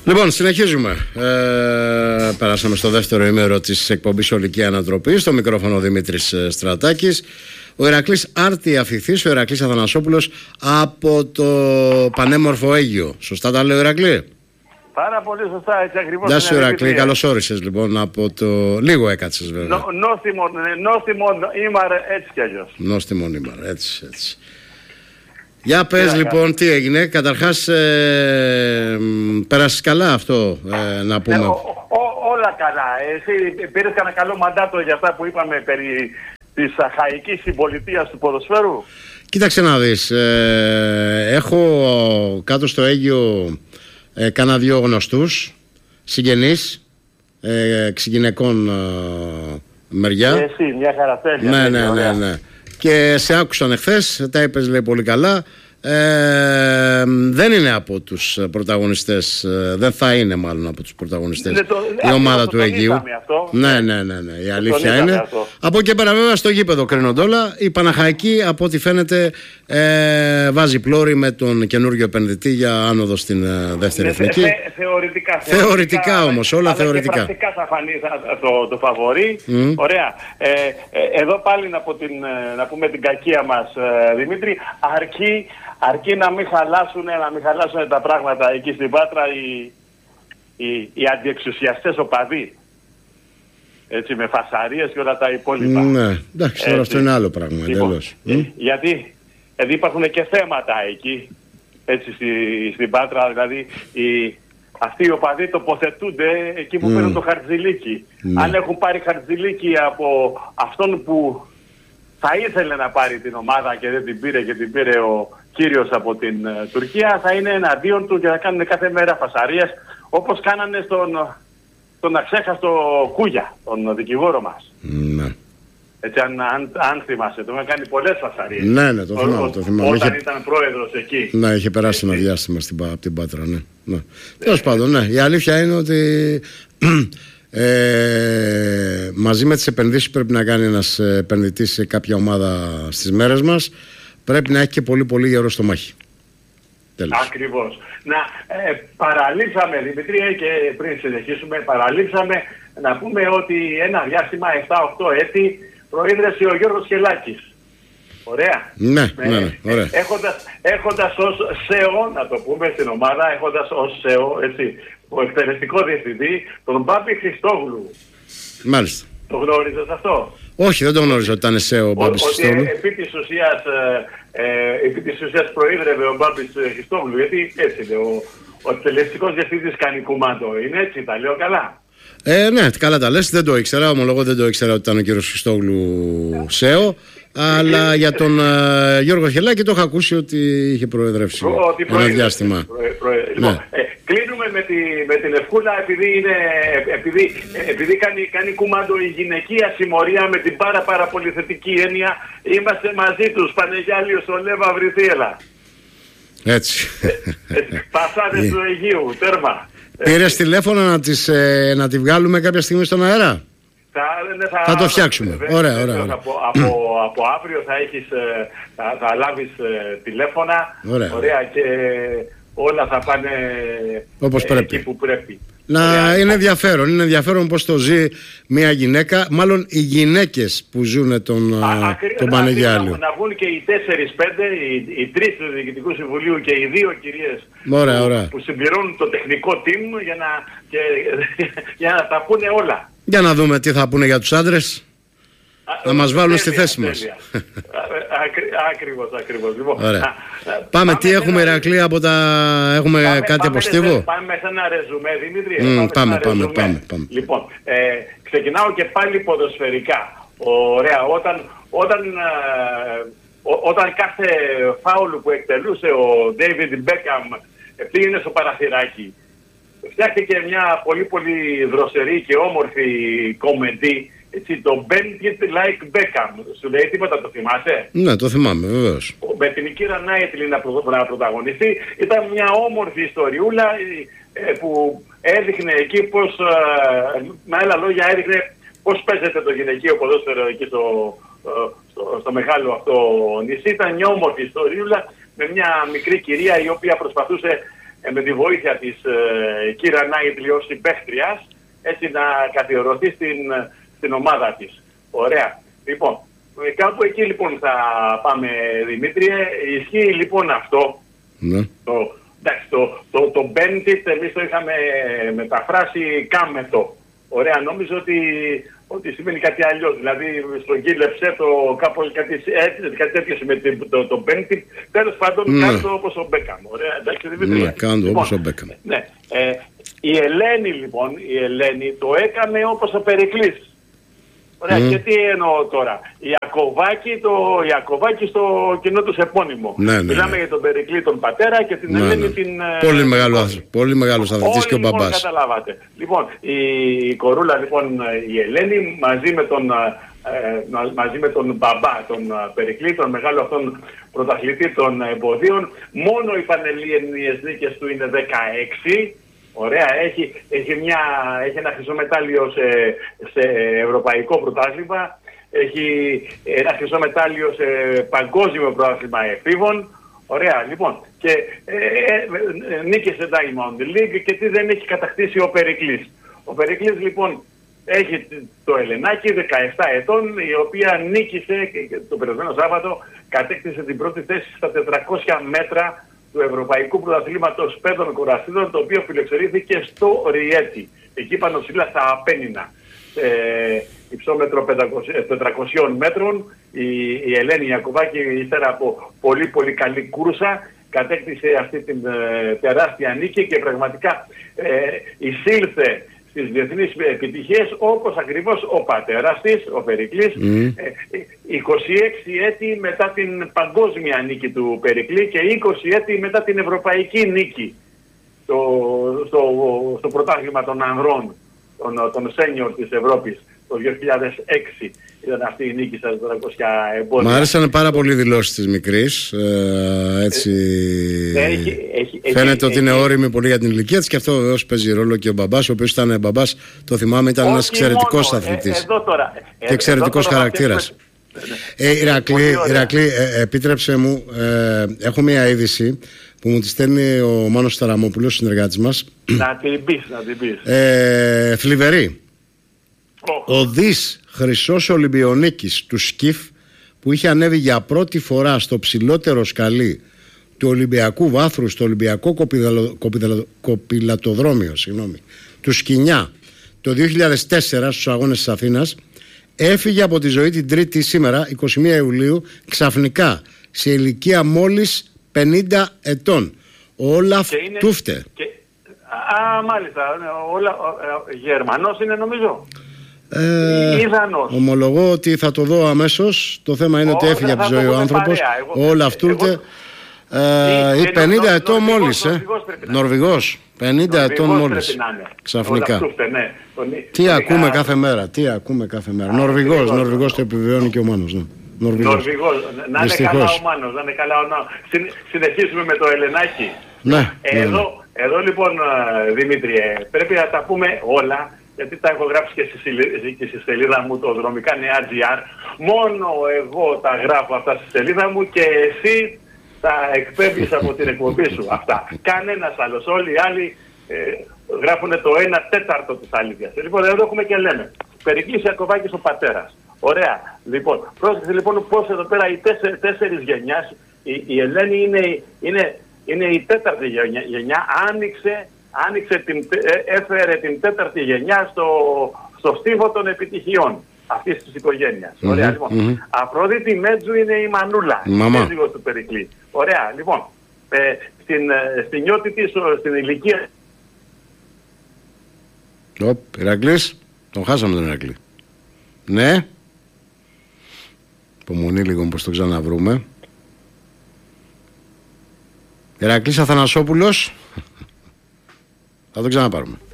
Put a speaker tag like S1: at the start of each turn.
S1: Λοιπόν, συνεχίζουμε. Περάσαμε στο δεύτερο ημέρο της εκπομπής Ολική Ανατροπή. Στο μικρόφωνο Δημήτρης Στρατάκης. Ο Ηρακλής Άρτη Αφιχθής, ο Ηρακλής Αθανασόπουλος από το πανέμορφο Αίγυο. Σωστά τα λέω, Ηρακλή?
S2: Πάρα πολύ σωστά, έτσι ακριβώς.
S1: Γεια σου, Ηρακλή, καλώς όρισες λοιπόν από το... Λίγο έκατσες βέβαια.
S2: Νόστιμον ήμαρ, έτσι κι αλλιώς.
S1: Νόστιμον ήμαρ, έτσι. Για πες λοιπόν τι έγινε. Καταρχάς πέρασες καλά αυτό να πούμε.
S2: Όλα καλά. Εσύ πήρες κανένα καλό μαντάτο για αυτά που είπαμε περί της αχαϊκής συμπολιτείας του ποδοσφαίρου?
S1: Κοίταξε να δεις. Έχω κάτω στο Αίγυο κάνα δύο γνωστούς συγγενείς ξυγυναικών μεριά.
S2: Εσύ μια χαρακτέρια.
S1: Ναι. Και σε άκουσαν εχθές, τα είπες λέει πολύ καλά. Δεν είναι από τους πρωταγωνιστές, δεν θα είναι μάλλον από τους πρωταγωνιστές η ομάδα του Αιγείου. Ναι, η αλήθεια είναι αυτό. Από εκεί πέρα βέβαια στο γήπεδο κρίνονται όλα. Η Παναχαϊκή από ό,τι φαίνεται βάζει πλώρη με τον καινούργιο επενδυτή για άνοδο στην δεύτερη εθνική. Θεωρητικά όμως, όλα θεωρητικά.
S2: Πρακτικά θα φανεί το φαβορί. Ωραία. Εδώ πάλι να πούμε την κακία μας, Δημήτρη, αρκεί να μην χαλάσουν τα πράγματα εκεί στην Πάτρα οι αντιεξουσιαστές οπαδοί. Έτσι, με φασαρίες και όλα τα υπόλοιπα.
S1: Ναι, εντάξει, τώρα αυτό είναι άλλο πράγμα.
S2: Λοιπόν, γιατί υπάρχουν και θέματα εκεί, έτσι, στην Πάτρα, δηλαδή αυτοί οι οπαδοί τοποθετούνται εκεί που παίρνουν το χαρτζηλίκι. Αν έχουν πάρει χαρτζηλίκι από αυτόν που θα ήθελε να πάρει την ομάδα και δεν την πήρε και την πήρε ο κύριος από την Τουρκία, θα είναι εναντίον του και θα κάνουν κάθε μέρα φασαρίες, όπως κάνανε στον αξέχαστο Κούγια, τον δικηγόρο μας.
S1: Ναι.
S2: Έτσι, αν θυμάσαι, τον έκανε πολλές φασαρίες.
S1: Ναι, το θυμάμαι.
S2: Όταν ήταν πρόεδρος εκεί.
S1: Ναι, είχε περάσει ένα διάστημα από την Πάτρα, ναι. Τέλος πάντων, ναι. Η αλήθεια είναι ότι μαζί με τις επενδύσεις που πρέπει να κάνει ένας επενδυτής σε κάποια ομάδα στις μέρες μας, πρέπει να έχει και πολύ πολύ γερό στο μάχη.
S2: Ακριβώς. Παραλείψαμε, Δημητρία, και πριν συνεχίσουμε, να πούμε ότι ένα διάστημα 7-8 έτη προείδρευσε ο Γιώργος Χελάκης. Ωραία.
S1: Ναι, ωραία.
S2: Έχοντας ως ΣΕΟ, να το πούμε στην ομάδα, έχοντας ως ΣΕΟ, έτσι, ο εκτελεστικό διευθυντή, τον Μπάμπη Χριστόγλου.
S1: Μάλιστα.
S2: Το γνώριζες αυτό?
S1: Όχι, δεν το γνώριζα ότι ήταν ΣΕΟ ο Μπάμπης Χριστόγλου.
S2: Επί της ουσίας προείδρευε ο Μπάμπης Χριστόγλου, γιατί έτσι είναι, ο εκτελεστικός διευθυντής κάνει κουμάντο, είναι έτσι, τα λέω καλά?
S1: Ναι, καλά τα λες, δεν το ήξερα, ομολογώ δεν το ήξερα ότι ήταν ο κύριος Χριστόγλου ΣΕΟ, αλλά για τον Γιώργο Χελάκη το είχα ακούσει ότι είχε προεδρεύσει ένα διάστημα.
S2: Λοιπόν, κλείνουμε με την Ευκούλα επειδή κάνει κουμάντο η γυναικεία συμμορία με την πάρα πολύ θετική έννοια. Είμαστε μαζί τους, Πανεγιάλιος, ο Λέβα Βρυθίελα.
S1: Έτσι.
S2: Πασάδες του Αιγείου, τέρμα.
S1: Πήρες τηλέφωνο να τη βγάλουμε κάποια στιγμή στον αέρα? Θα το φτιάξουμε. Ωραία.
S2: Από αύριο θα λάβεις τηλέφωνα. Ωραία, και όλα θα πάνε
S1: όπως πρέπει.
S2: Εκεί που πρέπει.
S1: Είναι ενδιαφέρον πώς το ζει μια γυναίκα, μάλλον οι γυναίκες που ζουν τον Πανεγιάλιο.
S2: Να βγουν και οι 4-5, οι 3 του Διοικητικού Συμβουλίου και οι 2 κυρίες που συμπληρώνουν το τεχνικό team για να τα πούνε όλα.
S1: Για να δούμε τι θα πούνε για τους άντρες. Να μας βάλουν στη θέση μας.
S2: Ακριβώς. Λοιπόν,
S1: πάμε, τι έχουμε, Ηρακλή, έχουμε κάτι από Στίβο?
S2: Πάμε σε ένα ρεζουμέ, Δημήτρη.
S1: Πάμε.
S2: Λοιπόν, ξεκινάω και πάλι ποδοσφαιρικά. Ωραία, όταν κάθε φάουλ που εκτελούσε ο David Beckham πήγαινε στο παραθυράκι, φτιάχτηκε μια πολύ δροσερή και όμορφη κομμεντή, έτσι, το Bend It Like Beckham. Σου λέει τίποτα, το θυμάσαι?
S1: Ναι, το θυμάμαι, βεβαίως.
S2: Με την Κίρα Νάιτλι να πρωταγωνιστεί. Ήταν μια όμορφη ιστοριούλα που έδειχνε εκεί πως, με άλλα λόγια, έδειχνε πώς παίζεται το γυναικείο ποδόσφαιρο εκεί στο μεγάλο αυτό νησί. Ήταν μια όμορφη ιστοριούλα με μια μικρή κυρία η οποία προσπαθούσε με τη βοήθεια της Κύρα Νάιτλι ως συμπαίχτριας, έτσι να καθιερωθεί στην ομάδα της. Ωραία. Λοιπόν, κάπου εκεί λοιπόν θα πάμε, Δημήτριε. Ισχύει λοιπόν αυτό.
S1: Ναι.
S2: Το Bentit εμείς το είχαμε μεταφράσει κάμετο. Ωραία, νόμιζω ότι σημαίνει κάτι αλλιώς. Δηλαδή στον κύλεψε το κάπως κάτι τέτοιο σημαίνει το Bentit. Τέλος πάντων, κάνει το όπως ο Μπέκαμ. Ωραία, εντάξει, Δημήτρη.
S1: Ναι, κάνει το όπως ο Μπέκαμ.
S2: Ναι. Η Ελένη λοιπόν, το έκανε όπως ο Περικλής. Ωραία, και τι εννοώ τώρα. Ιακωβάκη στο κοινό τους επώνυμο. Μιλάμε για τον Περικλή τον πατέρα και την Ελένη την...
S1: Πολύ μεγάλος αθλητής και ο μπαμπάς.
S2: Λοιπόν, καταλάβατε. Λοιπόν, η κορούλα λοιπόν, η Ελένη μαζί με τον μπαμπά, τον Περικλή, τον μεγάλο αυτόν πρωταθλητή των εμποδίων, μόνο οι πανελλήνιες νίκες του είναι 16. Ωραία, έχει ένα χρυσό μετάλλιο σε ευρωπαϊκό πρωτάθλημα, έχει ένα χρυσό μετάλλιο σε παγκόσμιο πρωτάθλημα εφήβων. Ωραία, λοιπόν, και νίκησε Diamond League και τι δεν έχει κατακτήσει ο Περικλής. Ο Περικλής λοιπόν έχει το Ελενάκι 17 ετών, η οποία νίκησε το περασμένο Σάββατο, κατέκτησε την πρώτη θέση στα 400 μέτρα του Ευρωπαϊκού Πρωταθλήματος Πέδων Κοραστίδων, το οποίο φιλεξαιρήθηκε στο Ριέτι. Εκεί πάνω ψηλά στα Απένινα, υψόμετρο 400 μέτρων, η Ελένη Ιακωβάκη, ύστερα από πολύ καλή κούρσα, κατέκτησε αυτή την τεράστια νίκη και πραγματικά εισήλθε στις διεθνείς επιτυχίες, όπως ακριβώς ο πατέρας της, ο Περικλής, 26 έτη μετά την παγκόσμια νίκη του Περικλή και 20 έτη μετά την ευρωπαϊκή νίκη στο πρωτάθλημα των ανδρών, των senior της Ευρώπης, το 2006. Ήταν αυτή η νίκη στα 400 εμπόδια.
S1: Μ' άρεσαν πάρα πολύ οι δηλώσεις της μικρής. Έτσι. Φαίνεται ότι είναι όριμη πολύ για την ηλικία της και αυτό βεβαίως παίζει ρόλο και ο μπαμπάς, ο οποίος ήταν μπαμπάς, το θυμάμαι, ήταν ένας εξαιρετικός αθλητής και εξαιρετικός χαρακτήρας. Ηρακλή, επίτρεψε μου, έχω μια είδηση που μου τη στέλνει ο Μάνος Σταραμόπουλος, συνεργάτης μας.
S2: Να την πεις.
S1: Θλιβερή. Ο Δης Χρυσός Ολυμπιονίκης του ΣΚΙΦ, που είχε ανέβει για πρώτη φορά στο ψηλότερο σκαλί του Ολυμπιακού βάθρου, στο Ολυμπιακό Κοπηλατοδρόμιο του Σκινιά το 2004 στους αγώνες της Αθήνας, έφυγε από τη ζωή την Τρίτη σήμερα 21 Ιουλίου ξαφνικά σε ηλικία μόλις 50 ετών. Ο Όλαφ Τούφτε.
S2: Μάλιστα, Γερμανός είναι νομίζω.
S1: Ομολογώ ότι θα το δω αμέσως. Το θέμα είναι ότι έφυγε από τη ζωή ο άνθρωπος. Ο Όλαφ Τούφτε, 50 ετών μόλις. Νορβηγός, 50 ετών μόλις. Ξαφνικά. Τι ακούμε κάθε μέρα. Νορβηγός το επιβεβαιώνει και ο Μάνος.
S2: Νορβηγός. Να είναι καλά ο Μάνος. Συνεχίζουμε με το Ελενάκι. Εδώ λοιπόν, Δημήτριε, πρέπει να τα πούμε όλα, γιατί τα έχω γράψει και στη σελίδα μου, το Δρομικά Νέα.gr. Μόνο εγώ τα γράφω αυτά στη σελίδα μου και εσύ τα εκπέμπεις από την εκπομπή σου αυτά. Κανένας άλλος. Όλοι οι άλλοι γράφουν το 1/4 της αλήθειας. Λοιπόν, εδώ έχουμε και λέμε. Περικλής Ιακωβάκης ο πατέρας. Ωραία. Λοιπόν, πρόσεξε λοιπόν πώς εδώ πέρα οι τέσσερις γενιάς, η Ελένη είναι η τέταρτη γενιά, έφερε την τέταρτη γενιά στο στίβο των επιτυχιών αυτής της οικογένειας. Ωραία, λοιπόν. Αφροδίτη Μέτζου είναι η Μανούλα, η σύζυγος του Περικλή. Ωραία, λοιπόν. Στην νιώτη της, στην ηλικία...
S1: Ηρακλής, τον χάσαμε τον Ηρακλή. Ναι. Υπομονή λίγο πως το ξαναβρούμε. Ηρακλής Αθανασόπουλος. Θα το ξαναπάρουμε.